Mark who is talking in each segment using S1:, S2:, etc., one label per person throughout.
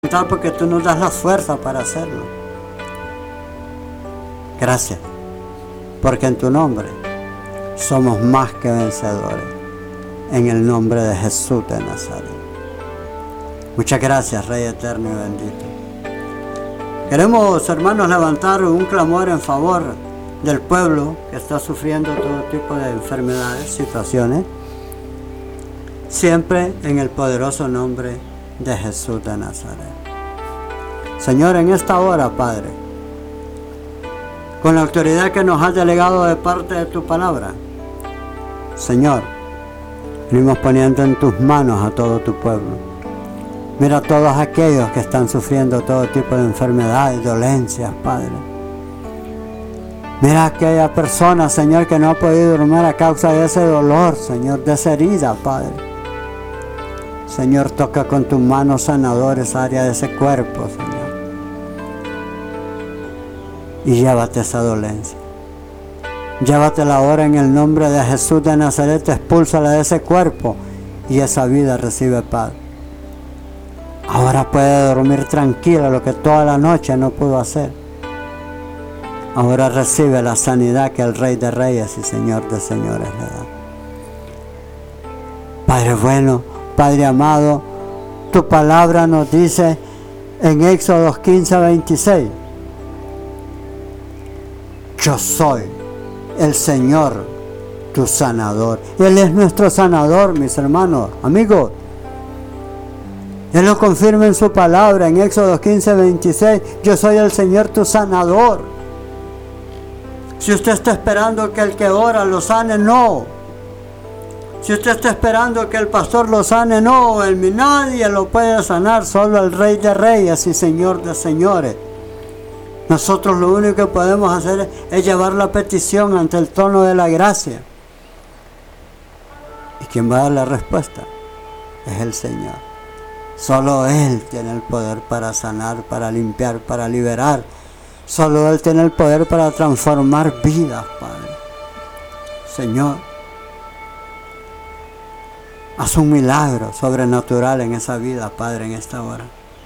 S1: porque tú nos das la fuerza para hacerlo. Gracias, porque en tu nombre somos más que vencedores, en el nombre de Jesús de Nazaret. Muchas gracias, Rey eterno y bendito. Queremos, hermanos, levantar un clamor en favor del pueblo que está sufriendo todo tipo de enfermedades, situaciones, siempre en el poderoso nombre de Jesús de Nazaret. Señor, en esta hora, Padre, con la autoridad que nos has delegado de parte de tu palabra, Señor, venimos poniendo en tus manos a todo tu pueblo. Mira a todos aquellos que están sufriendo todo tipo de enfermedades, dolencias, Padre. Mira a aquella persona, Señor, que no ha podido dormir a causa de ese dolor, Señor, de esa herida, Padre. Señor, toca con tus manos sanadoras esa área de ese cuerpo, Señor. Y llévate esa dolencia. Llévatela ahora en el nombre de Jesús de Nazaret, expúlsala de ese cuerpo y esa vida recibe paz. Ahora puede dormir tranquila, lo que toda la noche no pudo hacer. Ahora recibe la sanidad que el Rey de Reyes y Señor de Señores le da. Padre bueno, Padre amado, tu palabra nos dice en Éxodo 15:26, yo soy el Señor, tu sanador. Él es nuestro sanador, mis hermanos, amigos. Él lo confirma en su palabra en Éxodo 15:26, yo soy el Señor, tu sanador. Si usted está esperando que el que ora lo sane, no. Si usted está esperando que el pastor lo sane, no. Nadie lo puede sanar, solo el Rey de Reyes y Señor de Señores. Nosotros lo único que podemos hacer es llevar la petición ante el trono de la gracia. Y quien va a dar la respuesta es el Señor. Solo Él tiene el poder para sanar, para limpiar, para liberar. Solo Él tiene el poder para transformar vidas, Padre. Señor, haz un milagro sobrenatural en esa vida, Padre, en esta hora.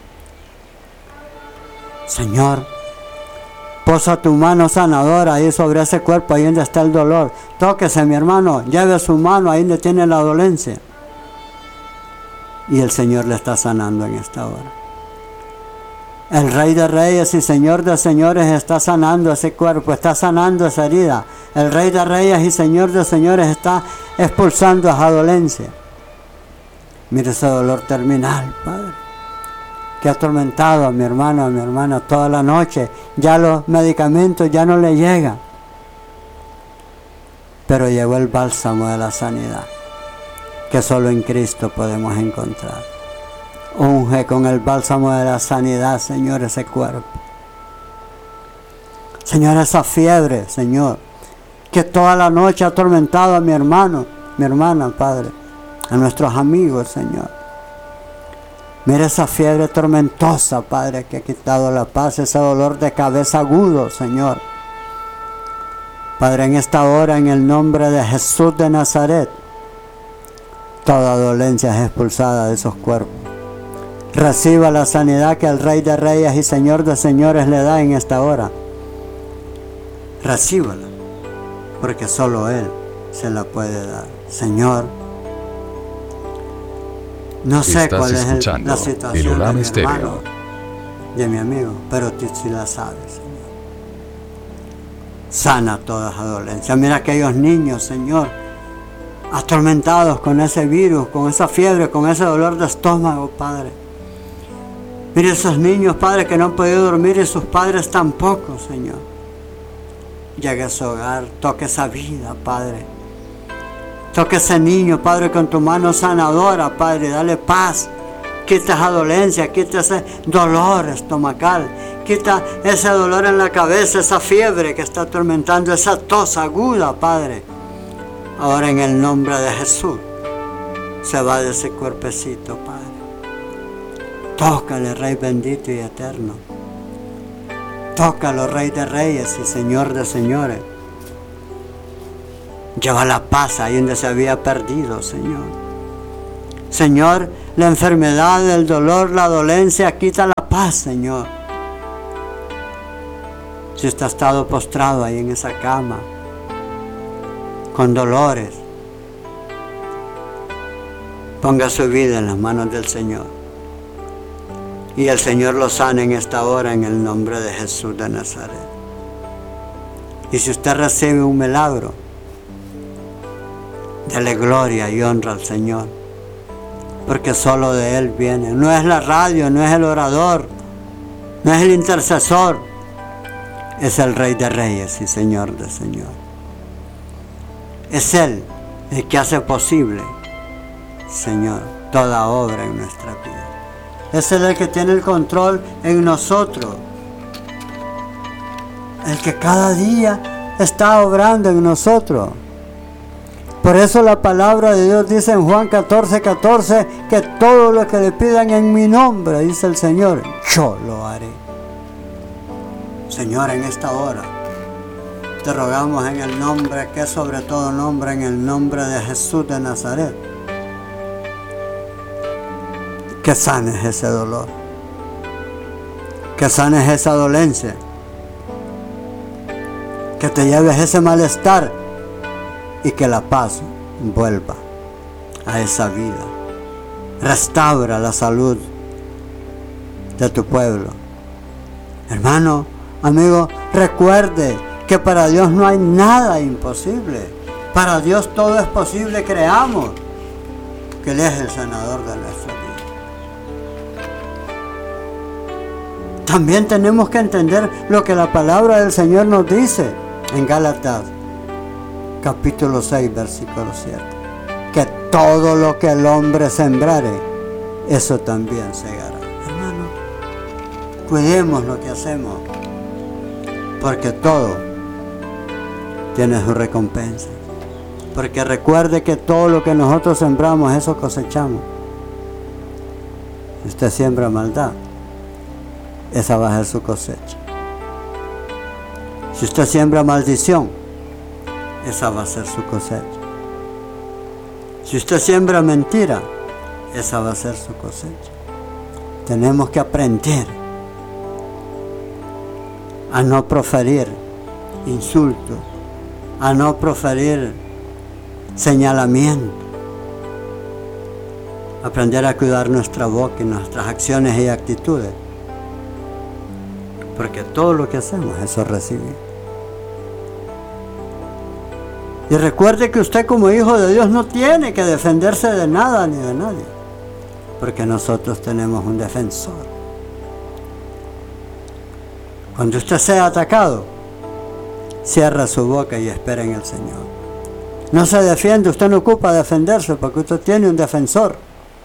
S1: Señor, posa tu mano sanadora ahí sobre ese cuerpo, ahí donde está el dolor. Tóquese, mi hermano, lleve su mano ahí donde tiene la dolencia. Y el Señor le está sanando en esta hora. El Rey de Reyes y Señor de Señores está sanando ese cuerpo, está sanando esa herida. El Rey de Reyes y Señor de Señores está expulsando esa dolencia. Mire ese dolor terminal, Padre, que ha atormentado a mi hermano, a mi hermana toda la noche. Ya los medicamentos ya no le llegan. Pero llegó el bálsamo de la sanidad, que solo en Cristo podemos encontrar. Unge con el bálsamo de la sanidad, Señor, ese cuerpo. Señor, esa fiebre, Señor, que toda la noche ha atormentado a mi hermano, mi hermana, Padre, a nuestros amigos, Señor. Mira esa fiebre tormentosa, Padre, que ha quitado la paz, ese dolor de cabeza agudo, Señor. Padre, en esta hora, en el nombre de Jesús de Nazaret, toda dolencia es expulsada de esos cuerpos. Reciba la sanidad que el Rey de Reyes y Señor de Señores le da en esta hora. Recíbala, porque solo Él se la puede dar. Señor, no sé cuál es la situación de mi hermano, de mi amigo, pero tú sí la sabes, Señor. Sana toda esa dolencia. Mira aquellos niños, Señor, atormentados con ese virus, con esa fiebre, con ese dolor de estómago, Padre. Mire esos niños, Padre, que no han podido dormir y sus padres tampoco, Señor. Llegue a su hogar, toque esa vida, Padre. Toque ese niño, Padre, con tu mano sanadora, Padre. Dale paz. Quita esa dolencia, quita ese dolor estomacal. Quita ese dolor en la cabeza, esa fiebre que está atormentando, esa tos aguda, Padre. Ahora en el nombre de Jesús, se va de ese cuerpecito, Padre. Tócale, Rey bendito y eterno. Tócalo, Rey de Reyes y Señor de Señores. Lleva la paz ahí donde se había perdido, Señor. Señor, la enfermedad, el dolor, la dolencia, quita la paz, Señor. Si usted ha estado postrado ahí en esa cama, con dolores, ponga su vida en las manos del Señor. Y el Señor lo sana en esta hora en el nombre de Jesús de Nazaret. Y si usted recibe un milagro, dele gloria y honra al Señor, porque solo de Él viene. No es la radio, no es el orador, no es el intercesor, es el Rey de Reyes y Señor de Señores. Es Él el que hace posible, Señor, toda obra en nuestra vida. Es Él el que tiene el control en nosotros, el que cada día está obrando en nosotros. Por eso la palabra de Dios dice en Juan 14:14 que todo lo que le pidan en mi nombre, dice el Señor, yo lo haré. Señor, en esta hora te rogamos en el nombre que es sobre todo nombre, en el nombre de Jesús de Nazaret, que sanes ese dolor, que sanes esa dolencia, que te lleves ese malestar y que la paz vuelva a esa vida. Restaura la salud de tu pueblo. Hermano, amigo, recuerde que para Dios no hay nada imposible. Para Dios todo es posible. Creamos que Él es el sanador de nuestra vida. También tenemos que entender lo que la palabra del Señor nos dice en Gálatas capítulo 6, versículo 7. Que todo lo que el hombre sembrare, eso también segará. Hermano, cuidemos lo que hacemos, porque todo tiene su recompensa. Porque recuerde que todo lo que nosotros sembramos, eso cosechamos. Si usted siembra maldad, esa va a ser su cosecha. Si usted siembra maldición, esa va a ser su cosecha. Si usted siembra mentira, esa va a ser su cosecha. Tenemos que aprender a no proferir insultos, a no proferir señalamiento. Aprender a cuidar nuestra boca y nuestras acciones y actitudes. Porque todo lo que hacemos, eso recibimos. Y recuerde que usted como hijo de Dios no tiene que defenderse de nada ni de nadie, porque nosotros tenemos un defensor. Cuando usted sea atacado, cierra su boca y espera en el Señor. No se defiende, usted no ocupa defenderse, porque usted tiene un defensor.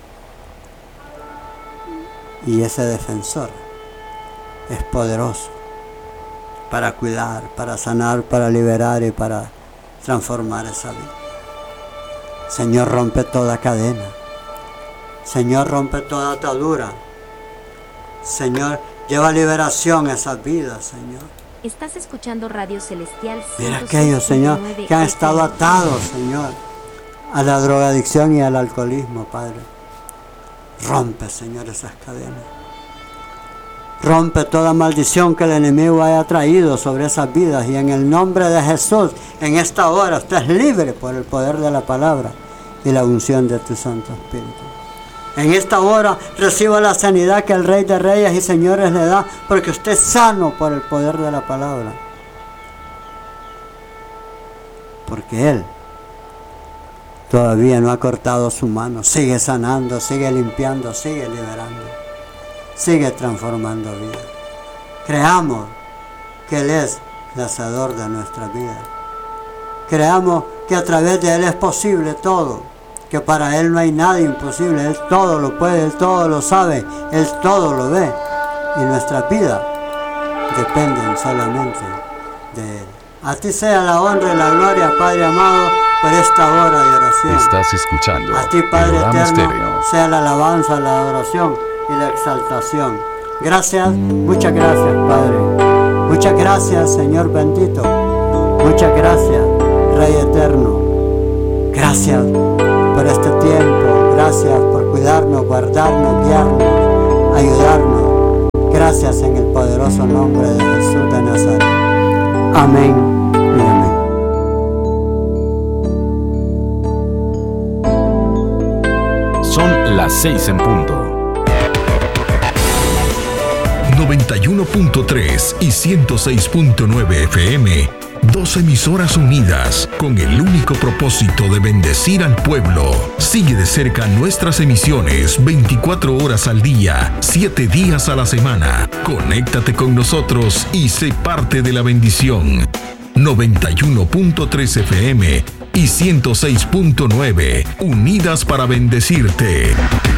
S1: Y ese defensor es poderoso para cuidar, para sanar, para liberar y para transformar esa vida. Señor, rompe toda cadena. Señor, rompe toda atadura. Señor, lleva liberación a esas vidas, Señor.
S2: Estás escuchando Radio Celestial.
S1: Mira aquellos, Señor, que han estado atados, Señor, a la drogadicción y al alcoholismo, Padre. Rompe, Señor, esas cadenas. Rompe toda maldición que el enemigo haya traído sobre esas vidas. Y en el nombre de Jesús, en esta hora, usted es libre por el poder de la palabra y la unción de tu Santo Espíritu. En esta hora, reciba la sanidad que el Rey de Reyes y Señores le da, porque usted es sano por el poder de la palabra. Porque Él todavía no ha cortado su mano. Sigue sanando, sigue limpiando, sigue liberando. Sigue transformando vida. Creamos que Él es el hacedor de nuestra vida. Creamos que a través de Él es posible todo. Que para Él no hay nada imposible. Él todo lo puede, Él todo lo sabe, Él todo lo ve. Y nuestras vidas dependen solamente de Él. A ti sea la honra y la gloria, Padre amado, por esta hora de oración.
S3: Estás escuchando
S1: a ti, Padre
S3: Panorama
S1: eterno,
S3: Estéreo.
S1: sea la alabanza, la adoración y la exaltación. Gracias, muchas gracias, Padre. Muchas gracias, Señor bendito. Muchas gracias, Rey eterno. Gracias por este tiempo. gracias por cuidarnos, guardarnos, guiarnos, ayudarnos. Gracias en el poderoso nombre de Jesús de Nazaret. Amén y amén.
S3: Son las 6 en punto.
S4: 91.3 y 106.9 FM, dos emisoras unidas con el único propósito de bendecir al pueblo. Sigue de cerca nuestras emisiones 24 horas al día, 7 días a la semana. Conéctate con nosotros y sé parte de la bendición. 91.3 FM y 106.9, unidas para bendecirte.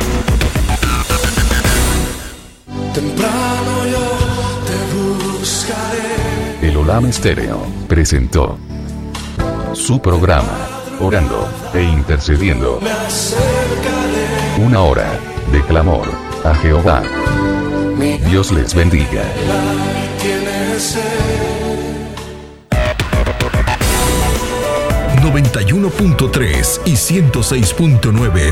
S5: Temprano yo te buscaré.
S6: El Olam Estéreo presentó su programa Orando e Intercediendo.
S5: Me acercaré.
S6: Una hora de clamor a Jehová. Dios les bendiga.
S5: Tiene sed.
S4: 91.3 y 106.9